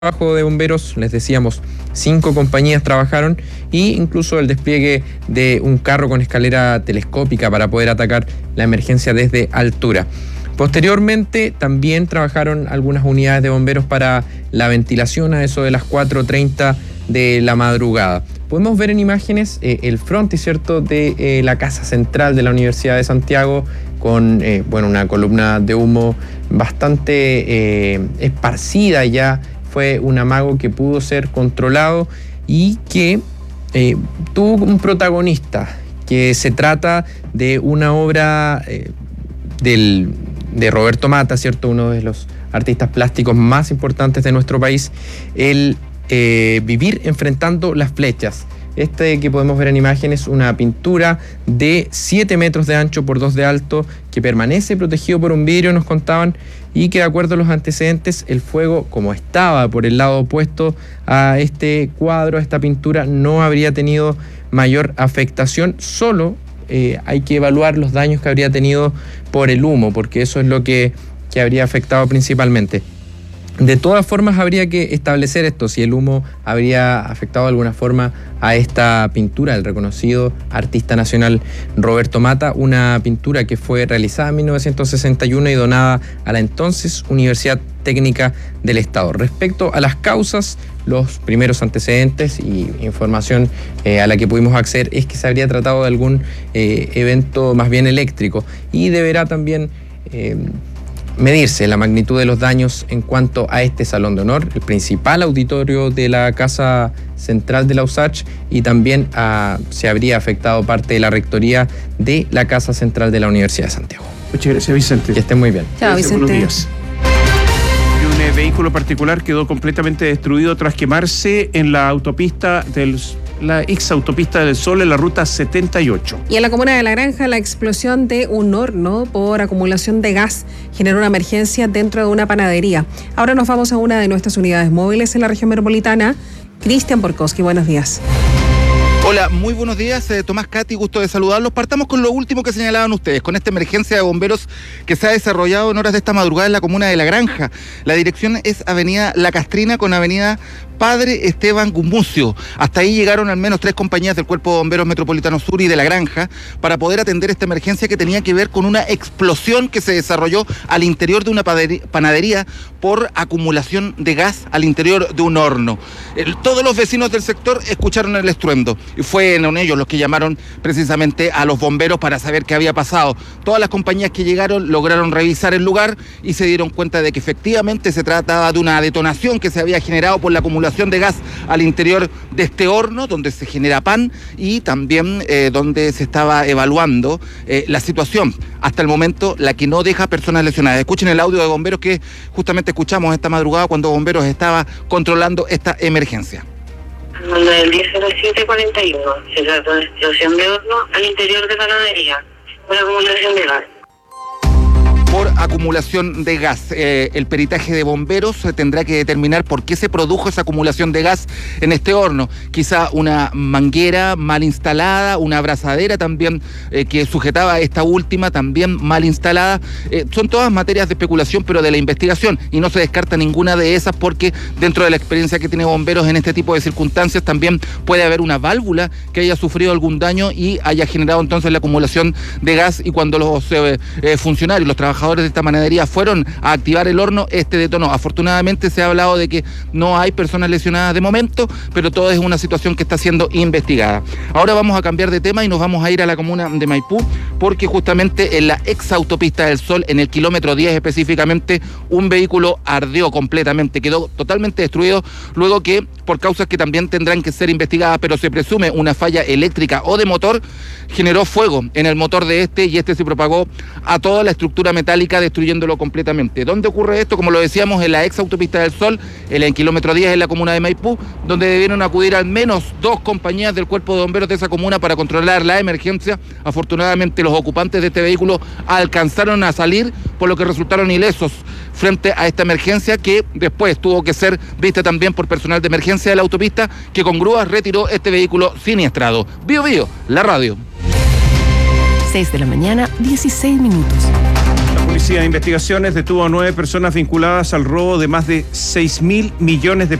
trabajo de bomberos, les decíamos, 5 compañías trabajaron, y incluso el despliegue de un carro con escalera telescópica para poder atacar la emergencia desde altura. Posteriormente también trabajaron algunas unidades de bomberos para la ventilación a eso de las 4:30 de la madrugada. Podemos ver en imágenes el frontis, ¿cierto?, de la casa central de la Universidad de Santiago, con una columna de humo bastante esparcida ya. Fue un amago que pudo ser controlado y que tuvo un protagonista, que se trata de una obra de Roberto Mata, ¿cierto?, uno de los artistas plásticos más importantes de nuestro país, el Vivir enfrentando las flechas. Este que podemos ver en imágenes, una pintura de 7 metros de ancho por 2 de alto, que permanece protegido por un vidrio, nos contaban, y que de acuerdo a los antecedentes, el fuego, como estaba por el lado opuesto a este cuadro, a esta pintura, no habría tenido mayor afectación. Solo hay que evaluar los daños que habría tenido por el humo, porque eso es lo que habría afectado principalmente. De todas formas, habría que establecer esto, si el humo habría afectado de alguna forma a esta pintura del reconocido artista nacional Roberto Mata, una pintura que fue realizada en 1961 y donada a la entonces Universidad Técnica del Estado. Respecto a las causas, los primeros antecedentes y información a la que pudimos acceder es que se habría tratado de algún evento más bien eléctrico, y deberá también medirse la magnitud de los daños en cuanto a este salón de honor, el principal auditorio de la Casa Central de la USACH, y también se habría afectado parte de la rectoría de la Casa Central de la Universidad de Santiago. Muchas gracias, Vicente. Que estén muy bien. Chao, Vicente. Buenos días. Un vehículo particular quedó completamente destruido tras quemarse en la ex autopista del Sol, en la ruta 78. Y en la comuna de La Granja, la explosión de un horno por acumulación de gas generó una emergencia dentro de una panadería. Ahora nos vamos a una de nuestras unidades móviles en la región metropolitana. Cristian Borkowski, buenos días. Hola, muy buenos días, Tomás, Katy, gusto de saludarlos. Partamos con lo último que señalaban ustedes, con esta emergencia de bomberos que se ha desarrollado en horas de esta madrugada en la comuna de La Granja. La dirección es Avenida La Castrina con Avenida Padre Esteban Gumucio. Hasta ahí llegaron al menos 3 compañías del Cuerpo de Bomberos Metropolitano Sur y de La Granja para poder atender esta emergencia que tenía que ver con una explosión que se desarrolló al interior de una panadería por acumulación de gas al interior de un horno. Todos los vecinos del sector escucharon el estruendo y fueron ellos los que llamaron precisamente a los bomberos para saber qué había pasado. Todas las compañías que llegaron lograron revisar el lugar y se dieron cuenta de que efectivamente se trataba de una detonación que se había generado por la acumulación de gas al interior de este horno donde se genera pan, y también donde se estaba evaluando la situación. Hasta el momento, la que no deja personas lesionadas. Escuchen el audio de bomberos que justamente escuchamos esta madrugada cuando bomberos estaba controlando esta emergencia. Del 17:41 se trató de explosión de horno al interior de panadería, una acumulación de gas. Por acumulación de gas. El peritaje de bomberos tendrá que determinar por qué se produjo esa acumulación de gas en este horno. Quizá una manguera mal instalada, una abrazadera también que sujetaba esta última, también mal instalada. Son todas materias de especulación, pero de la investigación, y no se descarta ninguna de esas porque dentro de la experiencia que tiene bomberos en este tipo de circunstancias también puede haber una válvula que haya sufrido algún daño y haya generado entonces la acumulación de gas, y cuando los funcionarios, los trabajadores de esta panadería fueron a activar el horno, este detonó. Afortunadamente se ha hablado de que no hay personas lesionadas de momento, pero todo es una situación que está siendo investigada. Ahora vamos a cambiar de tema y nos vamos a ir a la comuna de Maipú, porque justamente en la ex autopista del Sol, en el kilómetro 10 específicamente, un vehículo ardió completamente, quedó totalmente destruido, luego que, por causas que también tendrán que ser investigadas, pero se presume una falla eléctrica o de motor, generó fuego en el motor de y este se propagó a toda la estructura metálica, destruyéndolo completamente. ¿Dónde ocurre esto? Como lo decíamos, en la ex autopista del Sol, en el kilómetro 10 en la comuna de Maipú, donde debieron acudir al menos 2 compañías del Cuerpo de Bomberos de esa comuna para controlar la emergencia. Afortunadamente los ocupantes de este vehículo alcanzaron a salir, por lo que resultaron ilesos frente a esta emergencia, que después tuvo que ser vista también por personal de emergencia de la autopista, que con grúas retiró este vehículo siniestrado. Bío Bío, la radio. 6 de la mañana, 16 minutos. Policía de Investigaciones detuvo a 9 personas vinculadas al robo de más de 6.000 millones de